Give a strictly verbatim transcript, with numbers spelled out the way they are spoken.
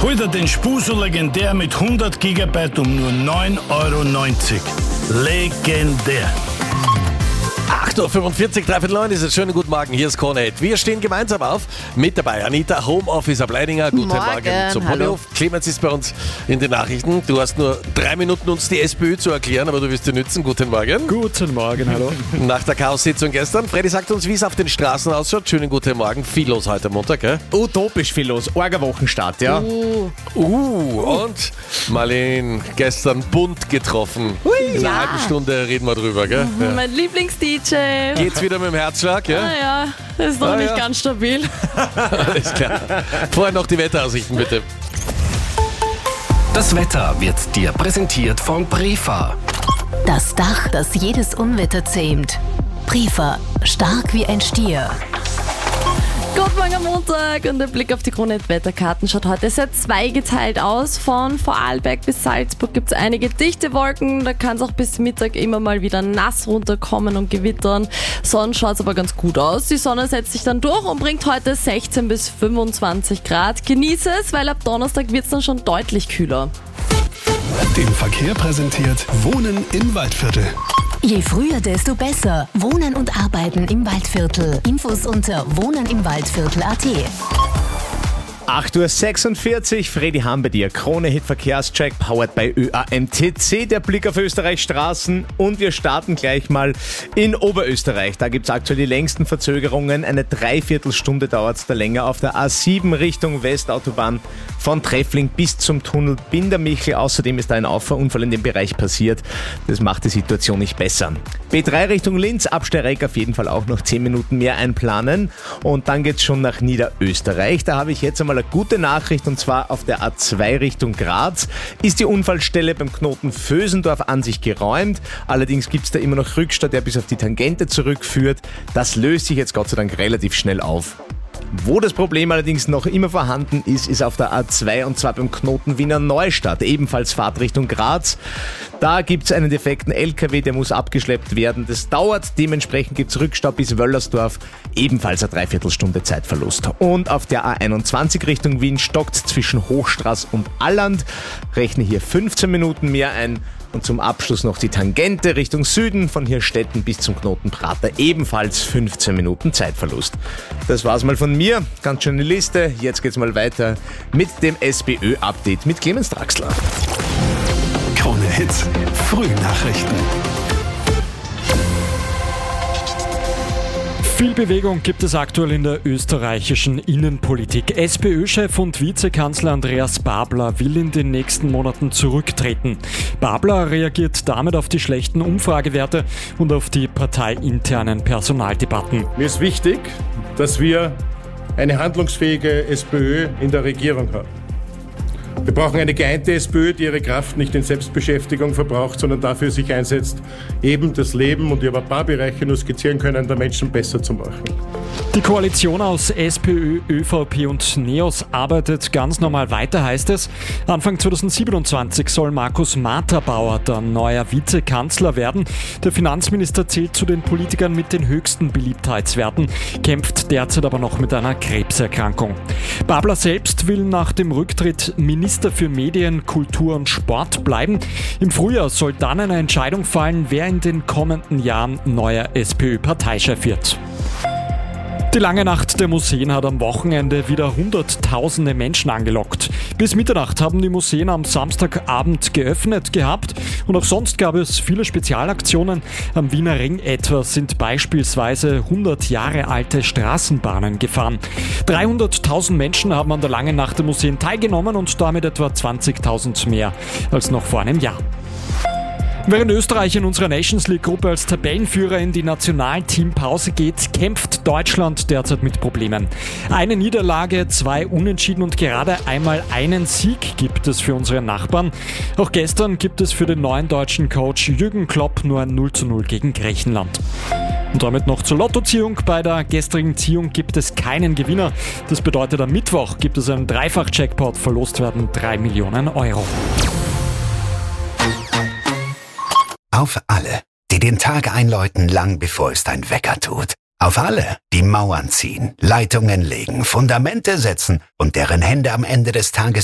Hol dir den Spuso legendär mit hundert Gigabyte um nur neun Euro neunzig. Legendär. acht Uhr fünfundvierzig, dreiviertel neun ist es. Schönen guten Morgen, hier ist Krone Hit. Wir stehen gemeinsam auf. Mit dabei Anita, Homeoffice ab Leidinger. Guten Morgen, Morgen zum Ponyhof. Clemens ist bei uns in den Nachrichten. Du hast nur drei Minuten, uns die SPÖ zu erklären, aber du wirst sie nützen. Guten Morgen. Guten Morgen, hallo. Nach der Chaos-Sitzung gestern. Freddy sagt uns, wie es auf den Straßen ausschaut. Schönen guten Morgen. Viel los heute Montag, gell? Utopisch viel los. Arger Wochenstart, ja. Uh. Uh. Und Marlene, gestern bunt getroffen. Ui, in einer ja. halben Stunde reden wir drüber, gell? Mhm, Ja. Mein Lieblings-D J. Geht's wieder mit dem Herzschlag, ja? Naja, das ist noch Ah, nicht ja. ganz stabil. Alles klar. Vorher noch die Wetteraussichten, bitte. Das Wetter wird dir präsentiert von Prefa. Das Dach, das jedes Unwetter zähmt. Prefa, stark wie ein Stier. Guten Morgen am Montag und der Blick auf die Krone-Wetterkarten schaut heute sehr zweigeteilt aus. Von Vorarlberg bis Salzburg gibt es einige dichte Wolken, da kann es auch bis Mittag immer mal wieder nass runterkommen und gewittern. Sonst schaut es aber ganz gut aus. Die Sonne setzt sich dann durch und bringt heute sechzehn bis fünfundzwanzig Grad. Genieße es, weil ab Donnerstag wird es dann schon deutlich kühler. Den Verkehr präsentiert Wohnen im Waldviertel. Je früher, desto besser. Wohnen und Arbeiten im Waldviertel. Infos unter wohnenimwaldviertel punkt at. acht Uhr sechsundvierzig, Freddy Ham bei dir. Krone-Hit Verkehrscheck, powered by Ö A M T C. Der Blick auf Österreichs Straßen und wir starten gleich mal in Oberösterreich. Da gibt es aktuell die längsten Verzögerungen. Eine Dreiviertelstunde dauert es da länger auf der A sieben Richtung Westautobahn von Treffling bis zum Tunnel Bindermichel. Außerdem ist da ein Auffahrunfall in dem Bereich passiert. Das macht die Situation nicht besser. B drei Richtung Linz, Absteig auf jeden Fall auch noch zehn Minuten mehr einplanen. Und dann geht es schon nach Niederösterreich. Da habe ich jetzt einmal eine gute Nachricht, und zwar auf der A zwei Richtung Graz ist die Unfallstelle beim Knoten Vösendorf an sich geräumt. Allerdings gibt es da immer noch Rückstau, der bis auf die Tangente zurückführt. Das löst sich jetzt Gott sei Dank relativ schnell auf. Wo das Problem allerdings noch immer vorhanden ist, ist auf der A zwei, und zwar beim Knoten Wiener Neustadt, ebenfalls Fahrt Richtung Graz. Da gibt es einen defekten L K W, der muss abgeschleppt werden. Das dauert, dementsprechend gibt es Rückstau bis Wöllersdorf, ebenfalls eine Dreiviertelstunde Zeitverlust. Und auf der A einundzwanzig Richtung Wien stockt zwischen Hochstraß und Alland, rechne hier fünfzehn Minuten mehr ein. Und zum Abschluss noch die Tangente Richtung Süden von Hirstetten bis zum Knoten Prater, ebenfalls fünfzehn Minuten Zeitverlust. Das war's mal von mir, ganz schöne Liste. Jetzt geht's mal weiter mit dem SPÖ-Update mit Clemens Draxler. Krone Hits, Frühnachrichten. Viel Bewegung gibt es aktuell in der österreichischen Innenpolitik. SPÖ-Chef und Vizekanzler Andreas Babler will in den nächsten Monaten zurücktreten. Babler reagiert damit auf die schlechten Umfragewerte und auf die parteiinternen Personaldebatten. Mir ist wichtig, dass wir eine handlungsfähige SPÖ in der Regierung haben. Wir brauchen eine geeinte SPÖ, die ihre Kraft nicht in Selbstbeschäftigung verbraucht, sondern dafür sich einsetzt, eben das Leben, und ich habe ein paar Bereiche nur skizzieren können, der Menschen besser zu machen. Die Koalition aus SPÖ, ÖVP und NEOS arbeitet ganz normal weiter, heißt es. Anfang zweitausendsiebenundzwanzig soll Markus Materbauer dann neuer Vizekanzler werden. Der Finanzminister zählt zu den Politikern mit den höchsten Beliebtheitswerten, kämpft derzeit aber noch mit einer Krebserkrankung. Babler selbst will nach dem Rücktritt Minister für Medien, Kultur und Sport bleiben. Im Frühjahr soll dann eine Entscheidung fallen, wer in den kommenden Jahren neuer SPÖ-Parteichef wird. Die lange Nacht der Museen hat am Wochenende wieder hunderttausende Menschen angelockt. Bis Mitternacht haben die Museen am Samstagabend geöffnet gehabt und auch sonst gab es viele Spezialaktionen. Am Wiener Ring etwa sind beispielsweise hundert Jahre alte Straßenbahnen gefahren. dreihunderttausend Menschen haben an der langen Nacht der Museen teilgenommen und damit etwa zwanzigtausend mehr als noch vor einem Jahr. Während Österreich in unserer Nations League-Gruppe als Tabellenführer in die Nationalteampause geht, kämpft Deutschland derzeit mit Problemen. Eine Niederlage, zwei Unentschieden und gerade einmal einen Sieg gibt es für unsere Nachbarn. Auch gestern gibt es für den neuen deutschen Coach Jürgen Klopp nur ein null zu null gegen Griechenland. Und damit noch zur Lottoziehung. Bei der gestrigen Ziehung gibt es keinen Gewinner. Das bedeutet, am Mittwoch gibt es einen Dreifach-Jackpot, verlost werden drei Millionen Euro. Auf alle, die den Tag einläuten, lang bevor es dein Wecker tut. Auf alle, die Mauern ziehen, Leitungen legen, Fundamente setzen und deren Hände am Ende des Tages